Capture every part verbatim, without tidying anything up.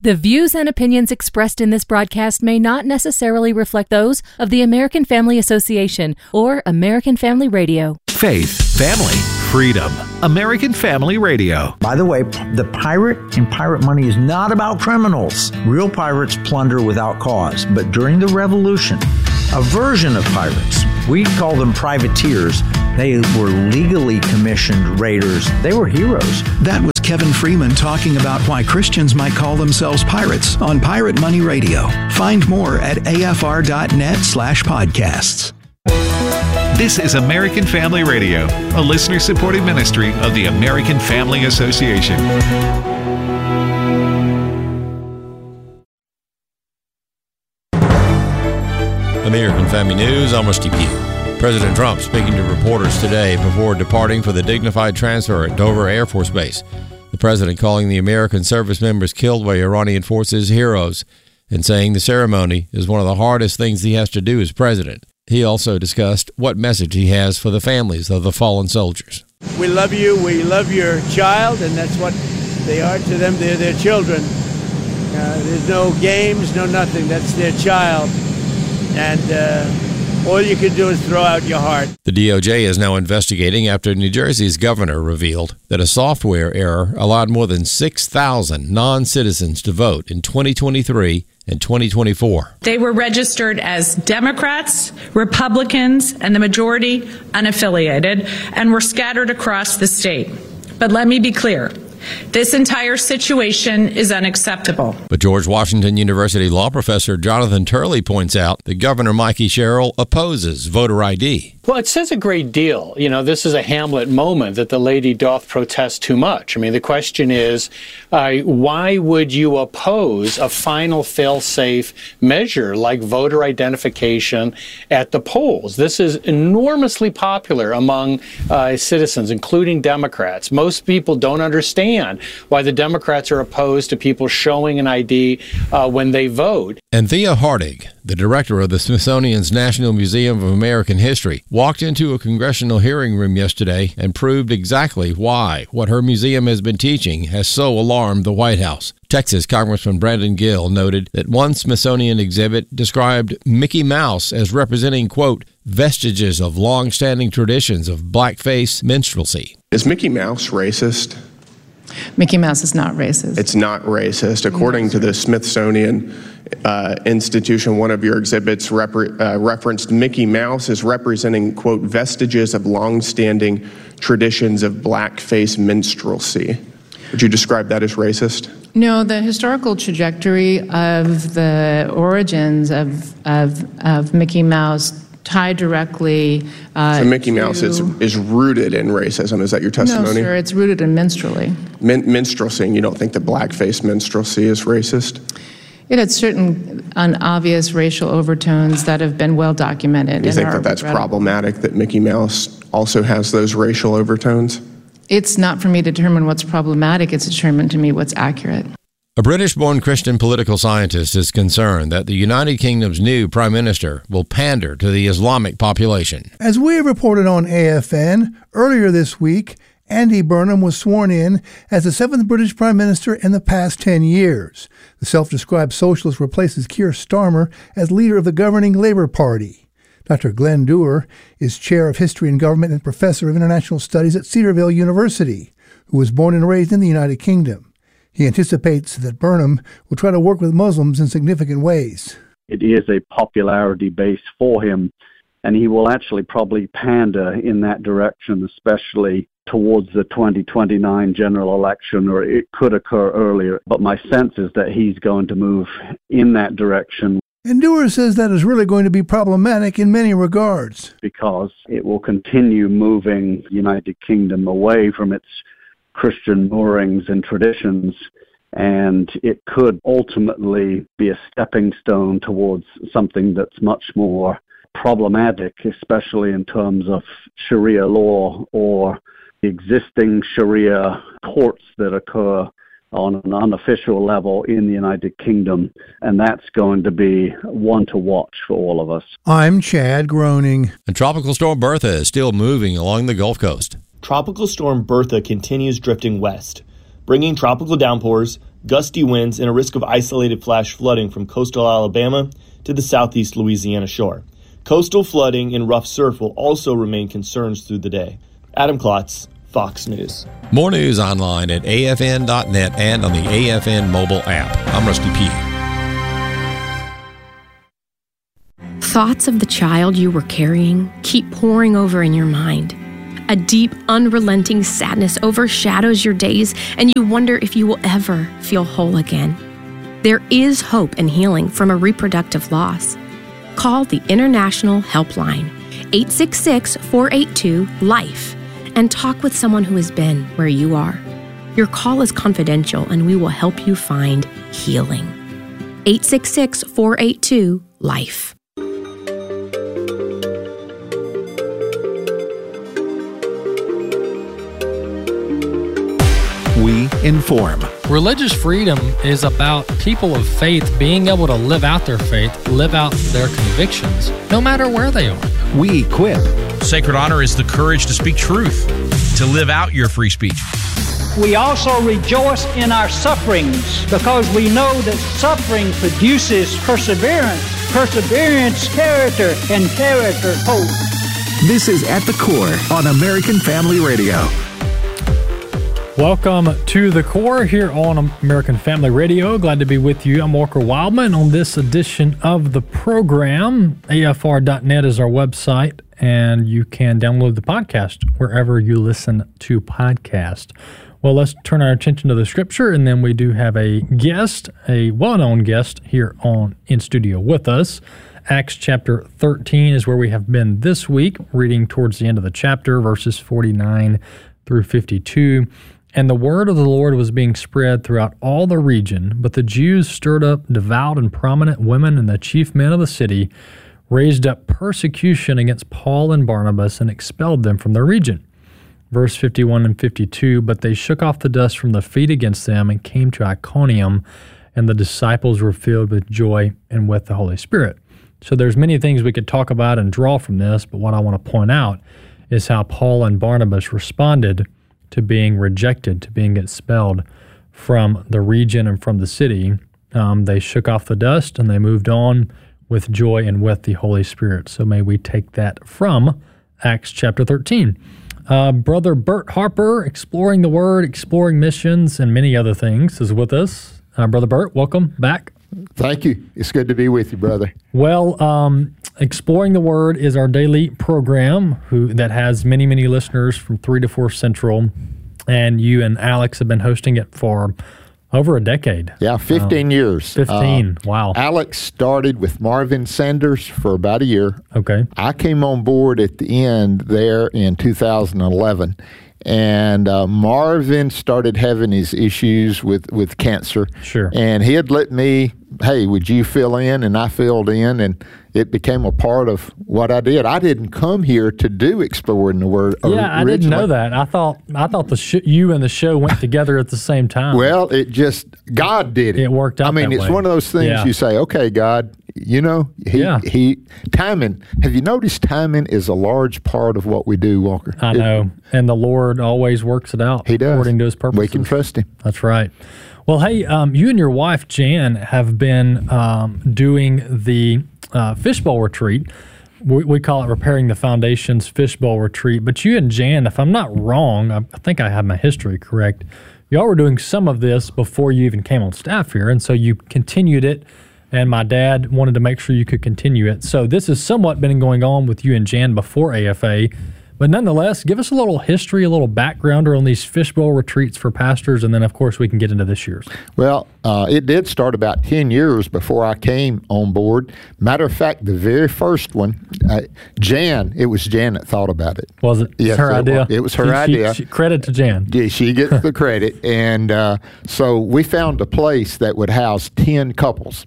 The views and opinions expressed in this broadcast may not necessarily reflect those of the American Family Association or American Family Radio. Faith, family, freedom. American Family Radio. By the way, the pirate in Pirate Money is not about criminals. Real pirates plunder without cause. But during the Revolution, a version of pirates, we call them privateers, they were legally commissioned raiders. They were heroes. That was Kevin Freeman talking about why Christians might call themselves pirates on Pirate Money Radio. Find more at afr.net slash podcasts. This is American Family Radio, a listener-supported ministry of the American Family Association. American Family News, I'm Rusty Pugh. President Trump speaking to reporters today before departing for the dignified transfer at Dover Air Force Base. The president calling the American service members killed by Iranian forces heroes and saying the ceremony is one of the hardest things he has to do as president. He also discussed what message he has for the families of the fallen soldiers. We love you, we love your child, and that's what they are to them. They're their children. Uh, there's no games, no nothing. That's their child. And uh, all you can do is throw out your heart. The D O J is now investigating after New Jersey's governor revealed that a software error allowed more than six thousand non-citizens to vote in twenty twenty-three and twenty twenty-four. They were registered as Democrats, Republicans, and the majority unaffiliated, and were scattered across the state. But let me be clear. This entire situation is unacceptable. But George Washington University law professor Jonathan Turley points out that Governor Mikey Sherrill opposes voter I D. Well, it says a great deal. You know, this is a Hamlet moment that the lady doth protest too much. I mean, the question is, uh, why would you oppose a final fail-safe measure like voter identification at the polls? This is enormously popular among uh, citizens, including Democrats. Most people don't understand why the Democrats are opposed to people showing an I D uh, when they vote. And Thea Hardig, the director of the Smithsonian's National Museum of American History, walked into a congressional hearing room yesterday and proved exactly why what her museum has been teaching has so alarmed the White House. Texas Congressman Brandon Gill noted that one Smithsonian exhibit described Mickey Mouse as representing, quote, vestiges of long-standing traditions of blackface minstrelsy. Is Mickey Mouse racist? Mickey Mouse is not racist. It's not racist. According to the Smithsonian uh, Institution, one of your exhibits repre- uh, referenced Mickey Mouse as representing, quote, vestiges of long-standing traditions of blackface minstrelsy. Would you describe that as racist? No, the historical trajectory of the origins of of, of Mickey Mouse tie directly uh, So Mickey to, Mouse is, is rooted in racism. Is that your testimony? No, sir, it's rooted in minstrelsy. Min- minstrelsy, and you don't think that blackface minstrelsy is racist? It had certain unobvious racial overtones that have been well documented. You in think our that that's regrettable- problematic, that Mickey Mouse also has those racial overtones? It's not for me to determine what's problematic. It's determined to me what's accurate. A British-born Christian political scientist is concerned that the United Kingdom's new prime minister will pander to the Islamic population. As we have reported on A F N, earlier this week, Andy Burnham was sworn in as the seventh British prime minister in the past ten years. The self-described socialist replaces Keir Starmer as leader of the governing Labour Party. Doctor Glenn Dewar is chair of history and government and professor of international studies at Cedarville University, who was born and raised in the United Kingdom. He anticipates that Burnham will try to work with Muslims in significant ways. It is a popularity base for him, and he will actually probably pander in that direction, especially towards the twenty twenty-nine general election, or it could occur earlier. But my sense is that he's going to move in that direction. And Dewar says that is really going to be problematic in many regards, because it will continue moving the United Kingdom away from its Christian moorings and traditions, and it could ultimately be a stepping stone towards something that's much more problematic, especially in terms of Sharia law or the existing Sharia courts that occur on an unofficial level in the United Kingdom, and that's going to be one to watch for all of us. I'm Chad Groening. And Tropical Storm Bertha is still moving along the Gulf Coast. Tropical Storm Bertha continues drifting west. bringing tropical downpours, gusty winds, and a risk of isolated flash flooding from coastal Alabama to the southeast Louisiana shore. Coastal flooding and rough surf will also remain concerns through the day. Adam Klotz, Fox News. More news online at A F N dot net and on the A F N mobile app. I'm Rusty P. Thoughts of the child you were carrying keep pouring over in your mind. A deep, unrelenting sadness overshadows your days, and you wonder if you will ever feel whole again. There is hope and healing from a reproductive loss. Call the International Helpline, eight six six, four eight two, LIFE, and talk with someone who has been where you are. Your call is confidential, and we will help you find healing. eight six six, four eight two, LIFE. We inform. Religious freedom is about people of faith being able to live out their faith, live out their convictions, no matter where they are. We equip. Sacred honor is the courage to speak truth, to live out your free speech. We also rejoice in our sufferings because we know that suffering produces perseverance, perseverance, character, and character, hope. This is At the Core on American Family Radio. Welcome to The Core here on American Family Radio. Glad to be with you. I'm Walker Wildman on this edition of the program. A F R dot net is our website, and you can download the podcast wherever you listen to podcasts. Well, let's turn our attention to the scripture, and then we do have a guest, a well-known guest here on in studio with us. Acts chapter thirteen is where we have been this week, reading towards the end of the chapter, verses forty-nine through fifty-two. And the word of the Lord was being spread throughout all the region, but the Jews stirred up devout and prominent women, and the chief men of the city raised up persecution against Paul and Barnabas and expelled them from their region. Verse fifty-one and fifty-two, but they shook off the dust from the feet against them and came to Iconium, and the disciples were filled with joy and with the Holy Spirit. So there's many things we could talk about and draw from this, but what I want to point out is how Paul and Barnabas responded to being rejected, to being expelled from the region and from the city. Um, they shook off the dust and they moved on with joy and with the Holy Spirit. So may we take that from Acts chapter thirteen. Uh, Brother Bert Harper, Exploring the Word, Exploring Missions, and many other things, is with us. Uh, Brother Bert, welcome back. Thank you. It's good to be with you, brother. Well, um, Exploring the Word is our daily program who that has many, many listeners from three to four Central, and you and Alex have been hosting it for over a decade. Yeah, fifteen um, years. fifteen, uh, wow. Alex started with Marvin Sanders for about a year. Okay. I came on board at the end there in two thousand eleven. And uh, Marvin started having his issues with, with cancer. Sure. And he had let me, hey, would you fill in? And I filled in, and it became a part of what I did. I didn't come here to do Exploring the Word. Yeah, originally. I didn't know that. I thought I thought the sh- you and the show went together at the same time. Well, it just, God did it. It worked out I mean, that it's way. one of those things Yeah. you say, okay, God, you know, he, Yeah. he, timing. Have you noticed timing is a large part of what we do, Walker? I It- know. And the Lord always works it out. He does. According to His purposes. We can trust Him. That's right. Well, hey, um, you and your wife, Jan, have been um, doing the uh, Fishbowl Retreat. We, we call it Repairing the Foundations Fishbowl Retreat. But you and Jan, if I'm not wrong, I, I think I have my history correct, y'all were doing some of this before you even came on staff here. And so you continued it, and my dad wanted to make sure you could continue it. So this has somewhat been going on with you and Jan before A F A. But nonetheless, give us a little history, a little backgrounder on these Fishbowl Retreats for pastors, and then, of course, we can get into this year's. Well, uh, it did start about ten years before I came on board. Matter of fact, the very first one, uh, Jan, it was Jan that thought about it. Was it? Yes, her it idea? Was. It was her she, idea. She, she, credit to Jan. Yeah, she gets the credit. And uh, so we found a place that would house ten couples.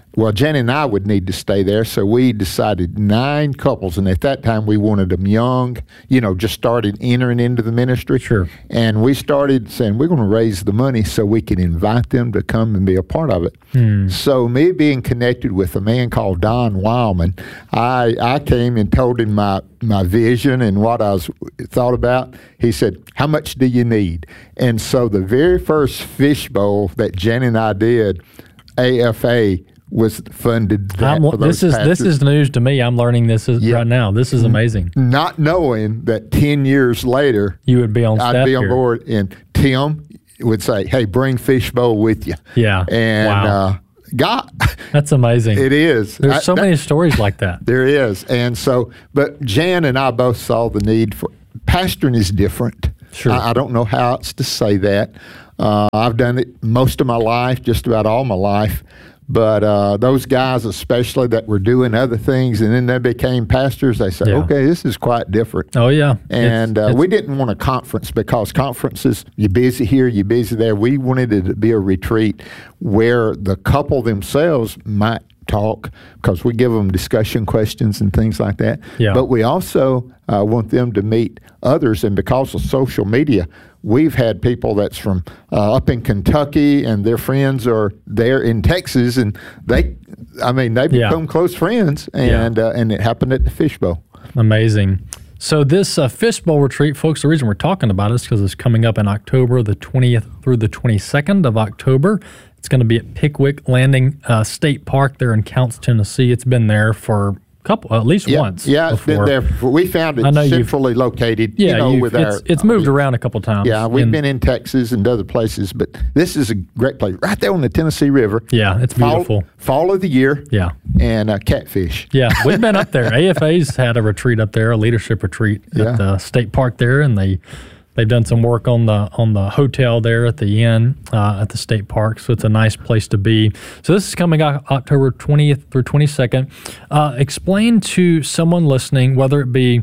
well, Jen and I would need to stay there, so we decided nine couples, and at that time we wanted them young, you know, just started entering into the ministry. Sure. And we started saying, we're going to raise the money so we can invite them to come and be a part of it. Hmm. So me being connected with a man called Don Wildman, I, I came and told him my, my vision and what I was thought about. He said, how much do you need? And so the very first fishbowl that Jen and I did, A F A was funded that I'm, for those this is pastors. this is news to me. I'm learning this is, Yeah. right now. This is amazing. Not knowing that ten years later you would be on I'd staff be on here. board, and Tim would say, "Hey, bring fishbowl with you." Yeah. And Wow. uh, God, That's amazing. it is. There's I- so that- many stories like that. There is, and so, but Jan and I both saw the need for pastoring is different. Sure. I, I don't know how else to say that. Uh, I've done it most of my life, just about all my life. But uh, those guys, especially that were doing other things, and then they became pastors, they said, Yeah. okay, this is quite different. Oh, yeah. And It's- uh, it's- we didn't want a conference because conferences, you're busy here, you're busy there. We wanted it to be a retreat where the couple themselves might talk, because we give them discussion questions and things like that. Yeah. But we also uh, want them to meet others, and because of social media, we've had people that's from uh, up in Kentucky, and their friends are there in Texas, and they, I mean, they Yeah. become close friends, and uh, and it happened at the Fishbowl. Amazing. So this uh, Fishbowl retreat, folks, the reason we're talking about it is because it's coming up in October, the twentieth through the twenty-second of October. It's going to be at Pickwick Landing uh, State Park there in Counce, Tennessee. It's been there for a couple, at least Yeah, once. yeah, it's before. been there. before. We found it I know you've- centrally located. Yeah, you know, you've- with it's, our, it's moved around a couple times. Yeah, we've And- been in Texas and other places, but this is a great place right there on the Tennessee River. Yeah, it's beautiful. Fall, fall of the year. Yeah. And uh, catfish. Yeah, we've been up there. A F A's had a retreat up there, a leadership retreat Yeah. at the state park there, and they they've done some work on the on the hotel there at the inn uh, at the state park. So it's a nice place to be. So this is coming out October twentieth through twenty-second. Uh, explain to someone listening, whether it be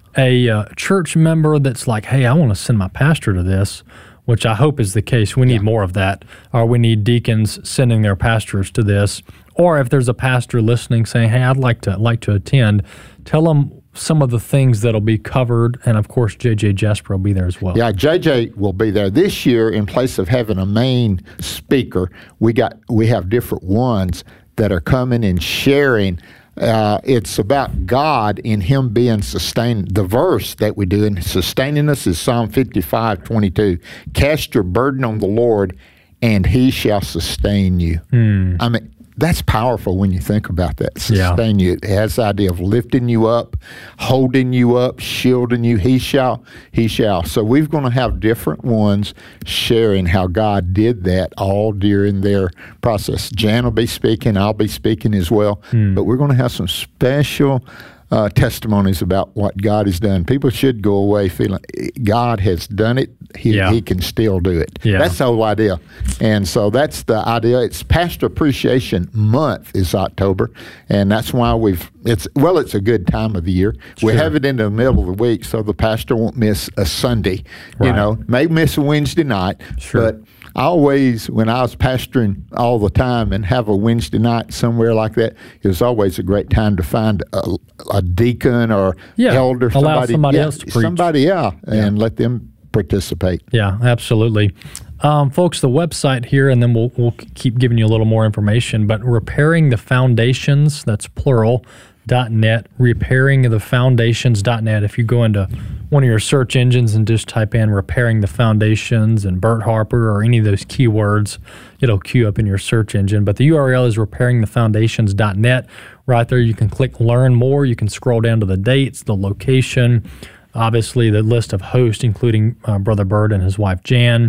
a uh, church member that's like, "Hey, I want to send my pastor to this," which I hope is the case. We need more of that, or we need deacons sending their pastors to this. Or if there's a pastor listening saying, "Hey, I'd like to like to attend," tell them some of the things that'll be covered, and of course, J J Jasper will be there as well. Yeah, J J will be there this year. In place of having a main speaker, we got we have different ones that are coming and sharing. Uh, it's about God in Him being sustained. The verse that we do in sustaining us is Psalm fifty-five twenty-two. Cast your burden on the Lord, and He shall sustain you. Hmm. I mean, that's powerful when you think about that. Yeah. Sustain you. It has the idea of lifting you up, holding you up, shielding you. He shall, he shall. So we're going to have different ones sharing how God did that all during their process. Jan will be speaking. I'll be speaking as well. Hmm. But we're going to have some special uh, testimonies about what God has done. People should go away feeling God has done it. He, Yeah. he can still do it. Yeah. That's the whole idea. And so that's the idea. It's Pastor Appreciation Month is October, and that's why we've, it's, well, it's a good time of the year. We Sure. have it in the middle of the week, so the pastor won't miss a Sunday. You Right. know, may miss a Wednesday night, Sure. but I always, when I was pastoring all the time and have a Wednesday night somewhere like that, it was always a great time to find a, a deacon or Yeah, elder, allow somebody, somebody yeah, else to preach. somebody, yeah, and let them participate. Yeah, absolutely. Um, folks, the website here, and then we'll, we'll keep giving you a little more information, but repairing the foundations, that's plural, dot net, repairing the foundations dot net. If you go into one of your search engines and just type in repairing the foundations and Bert Harper or any of those keywords, it'll queue up in your search engine. But the U R L is repairing the foundations dot net. Right there, you can click learn more. You can scroll down to the dates, the location, obviously the list of hosts, including uh, Brother Bert and his wife Jan.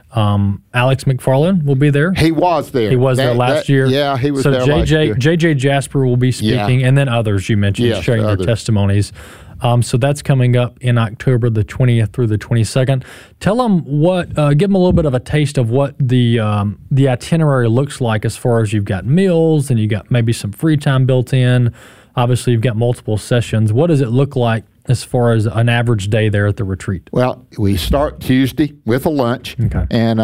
Um, Alex McFarland will be there. He was there. He was That- there last that- year. Yeah, he was so there J J, last year. J J Jasper will be speaking, Yeah. and then others you mentioned Yes, sharing their others. testimonies. Um, so that's coming up in October the twentieth through the twenty-second. Tell them what, uh, give them a little bit of a taste of what the um, the itinerary looks like as far as you've got meals and you got maybe some free time built in. Obviously, you've got multiple sessions. What does it look like as far as an average day there at the retreat? Well, we start Tuesday with a lunch. Okay. And, uh,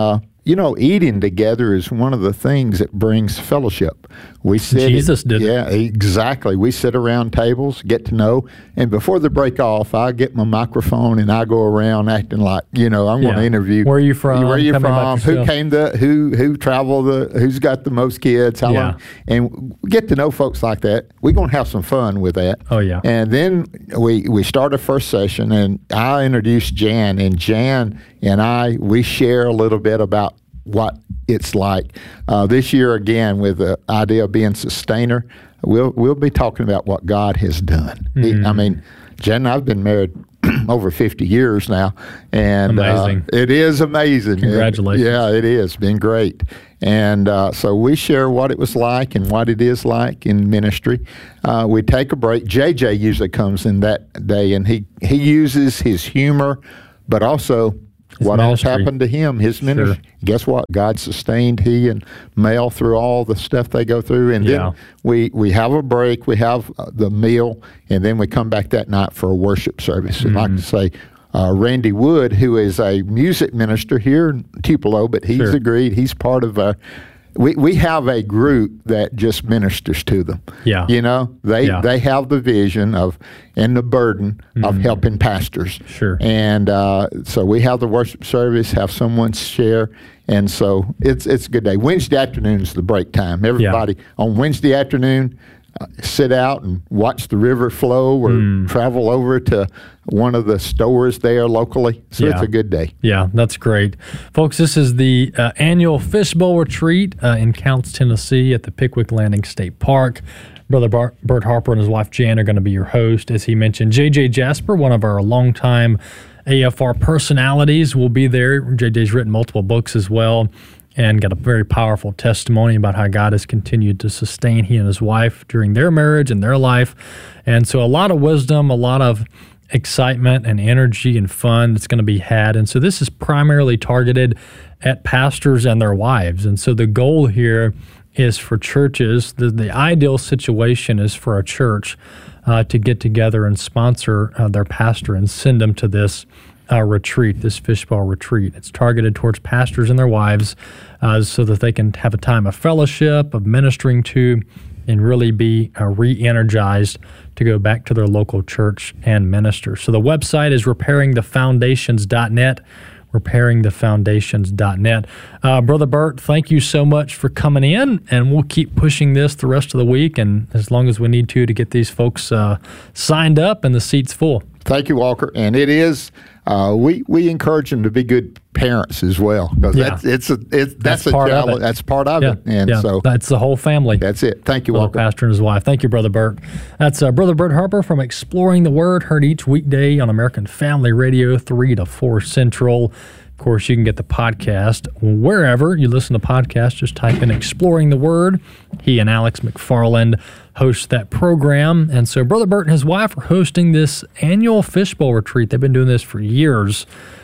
you know, eating together is one of the things that brings fellowship. We sit, Jesus did yeah, exactly. We sit around tables, get to know, and before the break off, I get my microphone and I go around acting like, you know, I'm Yeah. going to interview. Where are you from? Where are you Tell me about from? Who yourself. came to? Who who traveled? The who's got the most kids? How Yeah. long? And we get to know folks like that. We're going to have some fun with that. Oh yeah. And then we we start a first session, and I introduce Jan, and Jan and I we share a little bit about what it's like. Uh, this year again, with the idea of being sustainer, we'll we'll be talking about what God has done. He- Mm-hmm. I mean, Jan and I've been married over fifty years now, and Amazing. Uh, it is amazing. Congratulations. It- yeah, it is been great. And uh, so we share what it was like and what it is like in ministry. Uh, we take a break. J J usually comes in that day, and he, he uses his humor, but also what else ministry. happened to him, his ministry. Sure. Guess what? God sustained he and Mel through all the stuff they go through. And Yeah. then we, we have a break, we have uh, the meal, and then we come back that night for a worship service. And like to say, uh, Randy Wood, who is a music minister here in Tupelo, but he's Sure. agreed, he's part of a, we, we have a group that just ministers to them. Yeah. You know, they Yeah. they have the vision of and the burden of Mhm. helping pastors. Sure. And uh, so we have the worship service, have someone share, and so it's it's a good day. Wednesday afternoon is the break time. Everybody on Wednesday afternoon, uh, sit out and watch the river flow, or Mm. travel over to one of the stores there locally. So it's Yeah. a good day. Yeah, that's great. Folks, this is the uh, annual Fishbowl Retreat uh, in Counce, Tennessee at the Pickwick Landing State Park. Brother Bar- Bert Harper and his wife Jan are going to be your host. As he mentioned, J J Jasper, one of our longtime A F R personalities, will be there. J J's written multiple books as well and got a very powerful testimony about how God has continued to sustain he and his wife during their marriage and their life. And so a lot of wisdom, a lot of excitement and energy and fun that's going to be had. And so this is primarily targeted at pastors and their wives. And so the goal here is for churches, the, the ideal situation is for a church uh, to get together and sponsor uh, their pastor and send them to this uh, retreat, this fishbowl retreat. It's targeted towards pastors and their wives uh, so that they can have a time of fellowship, of ministering to, and really be uh, re-energized to go back to their local church and minister. So the website is repairing the foundations dot net, repairing the foundations dot net. Uh, Brother Bert, thank you so much for coming in, and we'll keep pushing this the rest of the week, and as long as we need to, to get these folks uh, signed up and the seats full. Thank you, Walker. And it is, uh, we we encourage them to be good parents as well, because Yeah. that's it's a it's that's, That's a part of challenge. it. That's part of Yeah, it, and yeah, so that's the whole family. That's it. Thank you, Brother Walker. Pastor and his wife. Thank you, Brother Bert. That's uh, Brother Bert Harper from Exploring the Word, heard each weekday on American Family Radio, three to four Central. Of course, you can get the podcast wherever you listen to podcasts. Just type in Exploring the Word. He and Alex McFarland host that program. And so Brother Bert and his wife are hosting this annual Fishbowl Retreat. They've been doing this for years.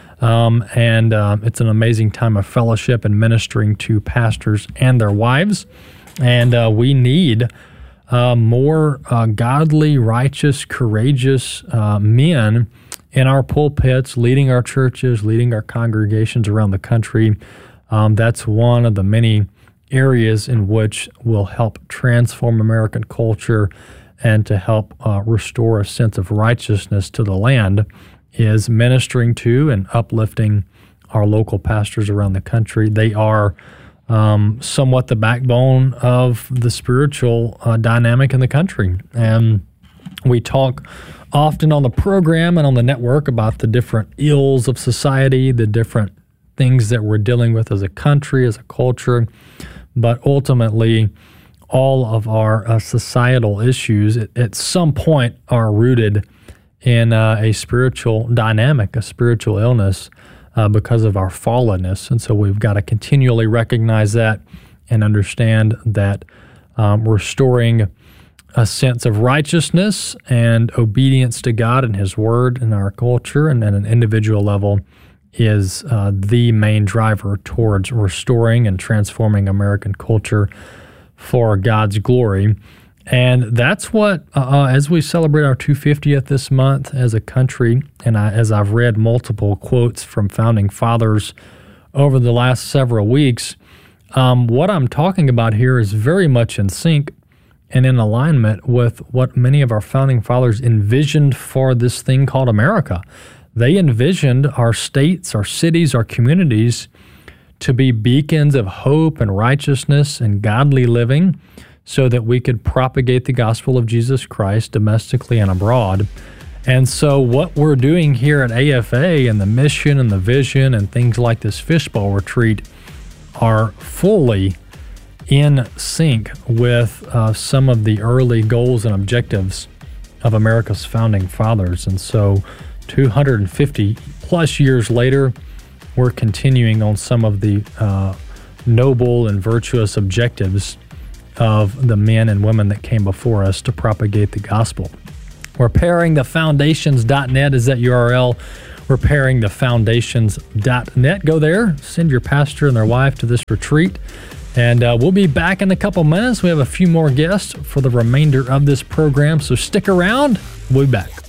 Um, and uh, it's an amazing time of fellowship and ministering to pastors and their wives. And uh, we need uh, more uh, godly, righteous, courageous uh, men in our pulpits, leading our churches, leading our congregations around the country. Um, that's one of the many areas in which will help transform American culture and to help uh, restore a sense of righteousness to the land, is ministering to and uplifting our local pastors around the country. They are um, somewhat the backbone of the spiritual uh, dynamic in the country. And we talk often on the program and on the network about the different ills of society, the different things that we're dealing with as a country, as a culture. But ultimately, all of our uh, societal issues at, at some point are rooted in uh, a spiritual dynamic, a spiritual illness uh, because of our fallenness. And so we've got to continually recognize that and understand that um, restoring a sense of righteousness and obedience to God and His Word in our culture and at an individual level is uh, the main driver towards restoring and transforming American culture for God's glory. And that's what, uh, as we celebrate our two hundred fiftieth this month as a country, and I, as I've read multiple quotes from founding fathers over the last several weeks. Um, what I'm talking about here is very much in sync and in alignment with what many of our founding fathers envisioned for this thing called America. They envisioned our states, our cities, our communities to be beacons of hope and righteousness and godly living so that we could propagate the gospel of Jesus Christ domestically and abroad. And so what we're doing here at A F A and the mission and the vision and things like this fishbowl retreat are fully in sync with uh, some of the early goals and objectives of America's founding fathers. And so two hundred fifty plus years later, we're continuing on some of the uh, noble and virtuous objectives of the men and women that came before us to propagate the gospel. repairing the foundations dot net is that U R L, repairing the foundations dot net. Go there, send your pastor and their wife to this retreat, and uh, we'll be back in a couple minutes. We have a few more guests for the remainder of this program, so stick around. We'll be back.